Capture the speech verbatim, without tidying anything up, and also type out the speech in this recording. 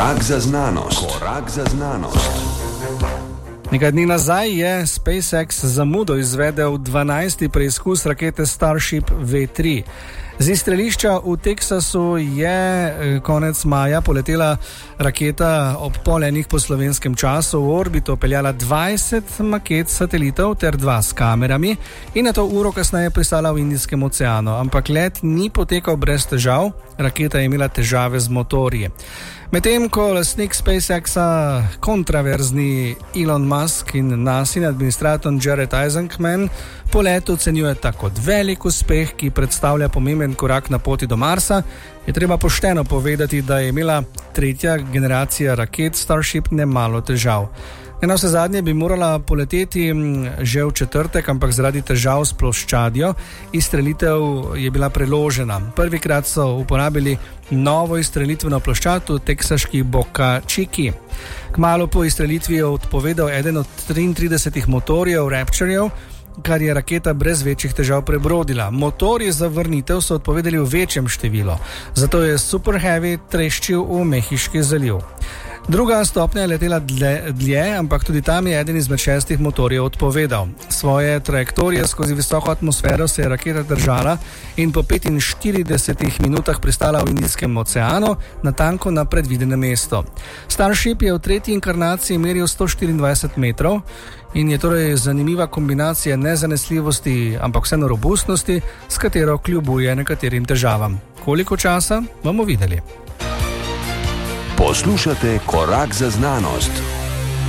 Korak za znanost. Korak za znanost. Nekaj dni nazaj je SpaceX zamudo izvedel dvanajsti preizkus rakete Starship V tri. Z izstrelišča v Teksasu je konec maja poletela raketa ob pol enih po slovenskem času, v orbito peljala dvajset maket satelitov ter dva s kamerami in nato uro kasneje pristala v Indijskem oceanu. Ampak let ni potekal brez težav, raketa je imela težave z motorji. Medtem ko lastnik SpaceXa, kontraverzni Elon Musk in nasin administrator Jared Isaacman polet ocenjujeta kot velik uspeh, ki predstavlja pomemben korak na poti do Marsa, je treba pošteno povedati, da je imela tretja generacija raket Starship nemalo težav. Eno vse zadnje bi morala poleteti že v četrtek, ampak zaradi težav s ploščadjo izstrelitev je bila preložena. Prvikrat so uporabili novo izstrelitveno ploščad v teksaški Boca Chica. Kmalu po izstrelitvi je odpovedal eden od triintridesetih motorjev Rapturejev, kar je raketa brez večjih težav prebrodila. Motorji za vrnitev so odpovedali v večjem številu, zato je Super Heavy treščil v Mehiški zaliv. Druga stopnja je letela dlje, dlje, ampak tudi tam je eden izmed šestih motorjev odpovedal. Svoje trajektorije skozi visoko atmosfero se je raketa držala in po petinštiridesetih minutah pristala v Indijskem oceanu, natanko na predvidenem mestu. Starship je v tretji inkarnaciji meril sto štiriindvajset metrov in je torej zanimiva kombinacija nezanesljivosti, ampak vseeno robustnosti, s katero kljubuje nekaterim težavam. Koliko časa, bomo videli. Poslušate Korak za znanost.